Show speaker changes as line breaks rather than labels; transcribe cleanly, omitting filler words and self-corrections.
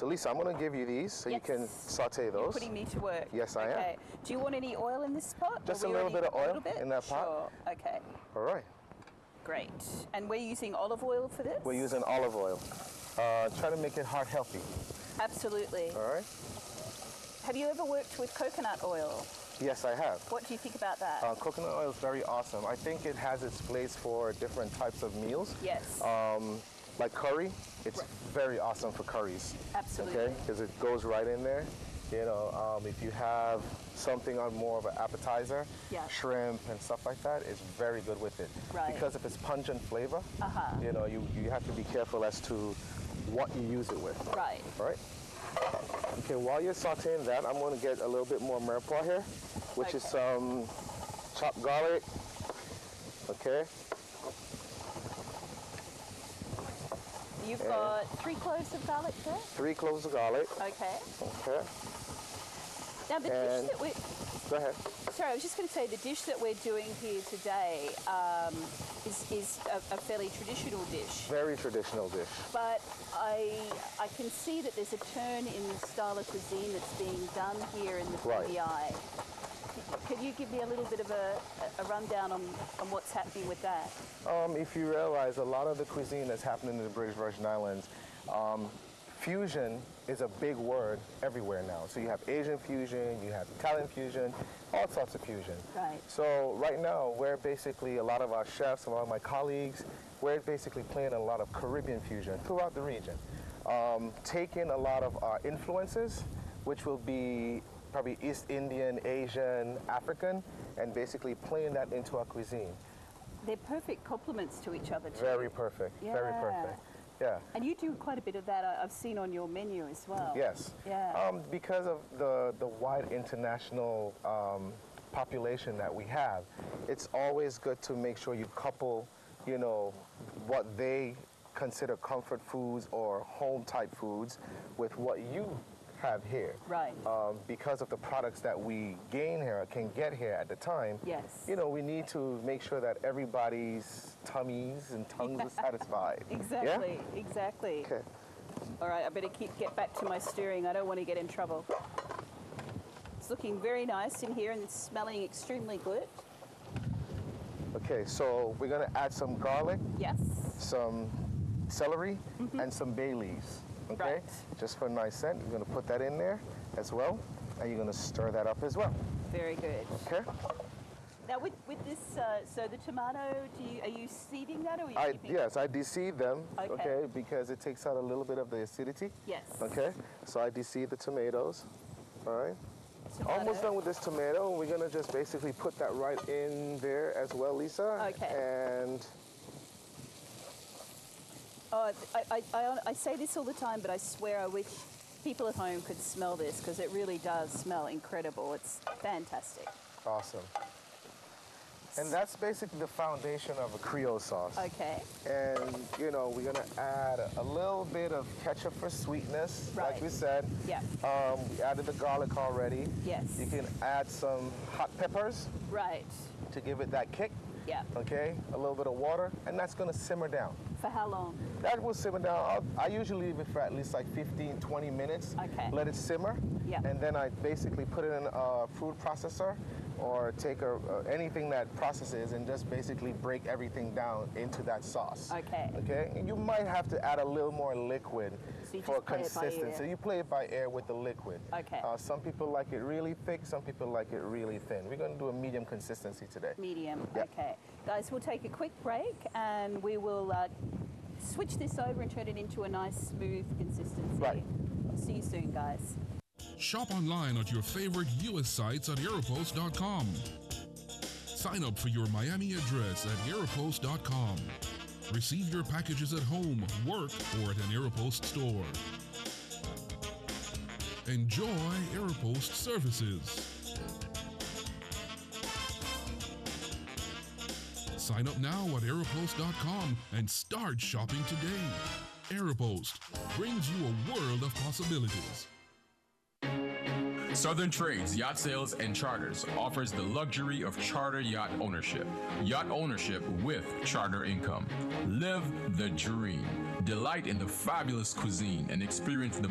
So Lisa, I'm going to give you these so you can saute those.
You're putting me to work.
Yes, I am.
Do you want any oil in this pot?
Just a little bit of oil in that pot.
Sure. Okay.
All right.
Great. And we're using olive oil for this?
We're using olive oil. Try to make it heart healthy.
Absolutely.
All right.
Have you ever worked with coconut oil?
Yes, I have.
What do you think about that?
Coconut oil is very awesome. I think it has its place for different types of meals.
Yes.
Like curry, it's very awesome for curries.
Absolutely.
Okay, because it goes right in there. You know, if you have something on more of an appetizer, shrimp and stuff like that, it's very good with it.
Right.
Because of its pungent flavor, you know, you have to be careful as to what you use it with.
Right.
All right. Okay, while you're sauteing that, I'm going to get a little bit more mirepoix here, which is some chopped garlic. Okay.
You've got 3 cloves of garlic there?
3 cloves of garlic.
Okay.
Okay.
Now the dish that we're...
Go ahead.
Sorry, I was just going to say the dish that we're doing here today is a fairly traditional dish.
Very traditional dish.
But I can see that there's a turn in the style of cuisine that's being done here in the BVI. Can you give me a little bit of a rundown on what's happening with that?
If you realize a lot of the cuisine that's happening in the British Virgin Islands, fusion is a big word everywhere now. So you have Asian fusion, you have Italian fusion, all sorts of fusion.
Right.
So right now, we're basically, a lot of our chefs, a lot of my colleagues, we're basically playing a lot of Caribbean fusion throughout the region. Taking a lot of our influences, which will be probably East Indian, Asian, African, and basically playing that into our cuisine.
They're perfect complements to each other too.
Very perfect, very perfect. Yeah.
And you do quite a bit of that, I've seen on your menu as well.
Yes.
Yeah.
Because of the wide international population that we have, it's always good to make sure you couple, you know, what they consider comfort foods or home type foods with what you have here.
Right.
Because of the products that we gain here, can get here at the time,
yes.
You know, we need to make sure that everybody's tummies and tongues are satisfied.
Exactly, exactly.
Okay.
All right, I better get back to my stirring. I don't want to get in trouble. It's looking very nice in here and it's smelling extremely good.
Okay, so we're going to add some garlic.
Yes.
Some celery and some bay leaves. Okay,
right.
Just for a nice scent, you're going to put that in there as well, and you're going to stir that up as well.
Very good.
Okay.
Now with this, so the tomato, are you seeding that or are you keeping
Yes, I deseed them.
Okay.
Because it takes out a little bit of the acidity.
Yes.
Okay, so I deseed the tomatoes. All right.
Tomato.
Almost done with this tomato. We're going to just basically put that right in there as well, Lisa.
Okay.
And
I say this all the time, but I swear I wish people at home could smell this because it really does smell incredible. It's fantastic.
Awesome. And that's basically the foundation of a Creole sauce.
Okay.
And, you know, we're going to add a little bit of ketchup for sweetness,
right.
like we said.
Yeah.
We added the garlic already.
Yes.
You can add some hot peppers.
Right.
To give it that kick.
Yeah.
Okay, a little bit of water, and that's going to simmer down.
For how long?
That will simmer down. I usually leave it for at least like 15, 20 minutes.
Okay.
Let it simmer.
Yeah.
And then I basically put it in a food processor or take anything that processes and just basically break everything down into that sauce.
Okay.
Okay. And you might have to add a little more liquid for consistency.
You
play it by ear with the liquid.
Okay.
Some people like it really thick. Some people like it really thin. We're going to do a medium consistency today.
Medium.
Yep.
Okay. Guys, we'll take a quick break and we will switch this over and turn it into a nice smooth consistency.
Right.
See you soon, guys.
Shop online at your favorite U.S. sites at Aeropost.com. Sign up for your Miami address at Aeropost.com. Receive your packages at home, work, or at an Aeropost store. Enjoy Aeropost services. Sign up now at Aeropost.com and start shopping today. Aeropost brings you a world of possibilities.
Southern Trades Yacht Sales and Charters offers the luxury of charter yacht ownership. Yacht ownership with charter income. Live the dream. Delight in the fabulous cuisine and experience the